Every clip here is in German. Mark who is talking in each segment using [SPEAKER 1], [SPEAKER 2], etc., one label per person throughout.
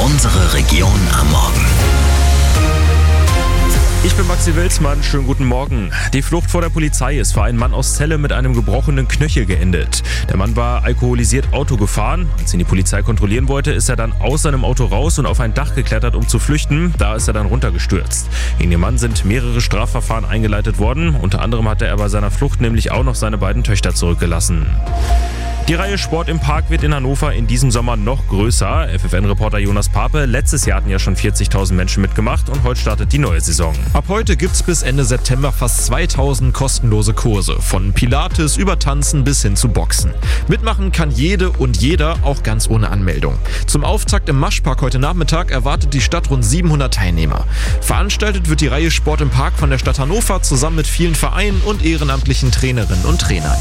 [SPEAKER 1] Unsere Region am Morgen.
[SPEAKER 2] Ich bin Maxi Wilsmann, schönen guten Morgen. Die Flucht vor der Polizei ist für einen Mann aus Celle mit einem gebrochenen Knöchel geendet. Der Mann war alkoholisiert Auto gefahren. Als ihn die Polizei kontrollieren wollte, ist er dann aus seinem Auto raus und auf ein Dach geklettert, um zu flüchten. Da ist er dann runtergestürzt. Gegen den Mann sind mehrere Strafverfahren eingeleitet worden. Unter anderem hatte er bei seiner Flucht nämlich auch noch seine beiden Töchter zurückgelassen. Die Reihe Sport im Park wird in Hannover in diesem Sommer noch größer. FFN-Reporter Jonas Pape, letztes Jahr hatten ja schon 40.000 Menschen mitgemacht und heute startet die neue Saison.
[SPEAKER 3] Ab heute gibt's bis Ende September fast 2000 kostenlose Kurse. Von Pilates über Tanzen bis hin zu Boxen. Mitmachen kann jede und jeder, auch ganz ohne Anmeldung. Zum Auftakt im Maschpark heute Nachmittag erwartet die Stadt rund 700 Teilnehmer. Veranstaltet wird die Reihe Sport im Park von der Stadt Hannover zusammen mit vielen Vereinen und ehrenamtlichen Trainerinnen und Trainern.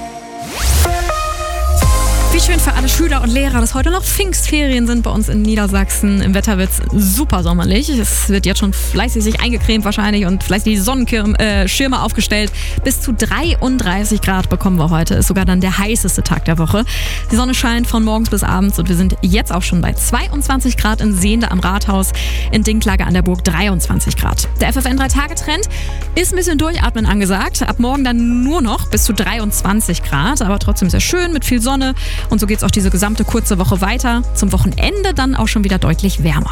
[SPEAKER 4] Wie schön für alle Schüler und Lehrer, dass heute noch Pfingstferien sind bei uns in Niedersachsen. Im Wetter wird es super sommerlich. Es wird jetzt schon fleißig sich eingecremt wahrscheinlich und fleißig die Sonnenschirme aufgestellt. Bis zu 33 Grad bekommen wir heute. Ist sogar dann der heißeste Tag der Woche. Die Sonne scheint von morgens bis abends und wir sind jetzt auch schon bei 22 Grad in Sehnde am Rathaus. In Dinklage an der Burg 23 Grad. Der FFN 3-Tage-Trend ist ein bisschen durchatmen angesagt. Ab morgen dann nur noch bis zu 23 Grad. Aber trotzdem sehr schön mit viel Sonne. Und so geht es auch diese gesamte kurze Woche weiter. Zum Wochenende dann auch schon wieder deutlich wärmer.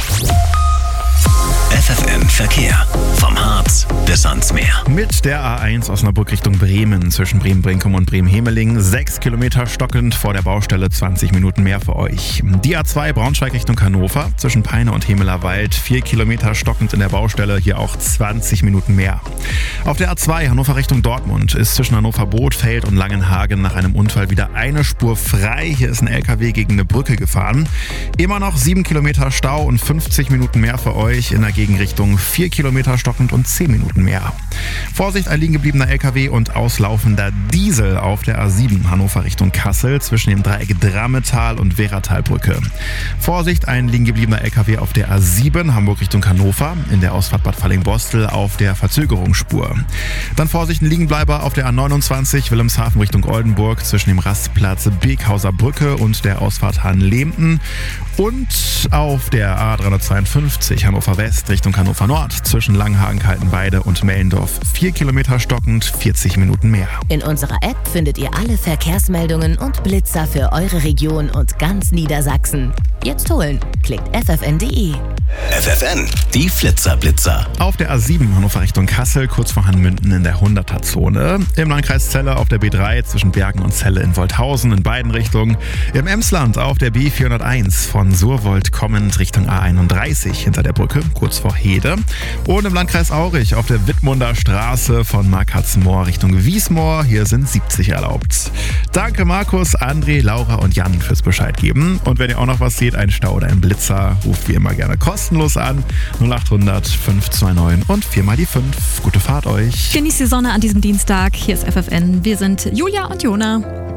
[SPEAKER 1] FFN Verkehr. Vom Harz bis ans Meer.
[SPEAKER 5] Mit der A1 Osnabrück Richtung Bremen zwischen Bremen-Brinkum und Bremen-Hemeling 6 Kilometer stockend vor der Baustelle, 20 Minuten mehr für euch. Die A2 Braunschweig Richtung Hannover zwischen Peine und Hemelerwald 4 Kilometer stockend in der Baustelle, hier auch 20 Minuten mehr. Auf der A2 Hannover Richtung Dortmund ist zwischen Hannover-Bothfeld und Langenhagen nach einem Unfall wieder eine Spur frei. Hier ist ein LKW gegen eine Brücke gefahren. Immer noch 7 Kilometer Stau und 50 Minuten mehr für euch. In der Gegenrichtung 4 Kilometer stockend und 10 Minuten mehr. Vorsicht, ein liegen gebliebener LKW und auslaufender Diesel auf der A7 Hannover Richtung Kassel zwischen dem Dreieck Drametal und Wehratalbrücke. Vorsicht, ein liegen gebliebener LKW auf der A7 Hamburg Richtung Hannover in der Ausfahrt Bad Falling-Bostel auf der Verzögerungsspur. Dann Vorsicht, ein Liegenbleiber auf der A29 Wilhelmshaven Richtung Oldenburg zwischen dem Rastplatz Beekhauser Brücke und der Ausfahrt Hahn-Lehmten. Und auf der A352 Hannover West Richtung Hannover Nord zwischen Langhagen, Kaltenweide und Mellendorf 4 Kilometer stockend, 40 Minuten mehr.
[SPEAKER 6] In unserer App findet ihr alle Verkehrsmeldungen und Blitzer für eure Region und ganz Niedersachsen. Jetzt holen. Klickt ffn.de.
[SPEAKER 1] FFN, die Flitzer-Blitzer.
[SPEAKER 5] Auf der A7 Hannover Richtung Kassel, kurz vor Hannmünden in der 100er-Zone. Im Landkreis Celle auf der B3 zwischen Bergen und Celle in Wolthausen in beiden Richtungen. Im Emsland auf der B401 von Surwold kommend Richtung A31 hinter der Brücke, kurz vor Hede. Und im Landkreis Aurich auf der Wittmunder Straße von Markhartsmoor Richtung Wiesmoor. Hier sind 70 erlaubt. Danke Markus, André, Laura und Jan fürs Bescheid geben. Und wenn ihr auch noch was seht, ein Stau oder ein Blitzer, ruft wie immer gerne kostenlos an. 0800 529 und 4 mal die 5. Gute Fahrt euch.
[SPEAKER 4] Genießt die Sonne an diesem Dienstag. Hier ist FFN. Wir sind Julia und Jona.